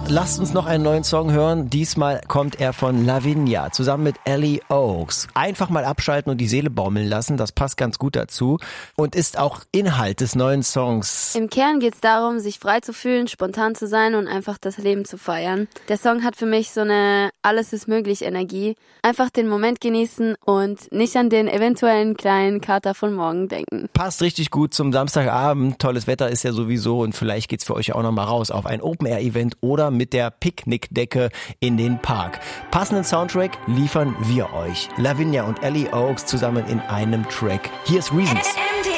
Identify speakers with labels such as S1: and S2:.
S1: lasst uns noch einen neuen Song hören. Diesmal kommt er von Lavinia zusammen mit Ellie Oaks. Einfach mal abschalten und die Seele baumeln lassen, das passt ganz gut dazu und ist auch Inhalt des neuen Songs.
S2: Im Kern geht es darum, sich frei zu fühlen, spontan zu sein und einfach das Leben zu feiern. Der Song hat für mich so eine Alles ist möglich Energie. Einfach den Moment genießen und nicht an den eventuellen kleinen Kater von morgen denken.
S1: Passt richtig gut zum Samstagabend. Tolles Wetter ist ja sowieso und vielleicht geht's für euch ja auch noch mal raus auf ein Open-Air-Event oder mit der Picknickdecke in den Park. Passenden Soundtrack liefern wir euch. Lavinia und Ellie Oaks zusammen in einem Track. Hier ist Reasons.